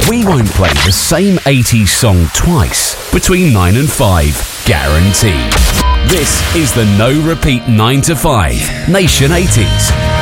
We won't play the same 80s song twice between 9 and 5, guaranteed. This is the No Repeat 9 to 5 Nation 80s.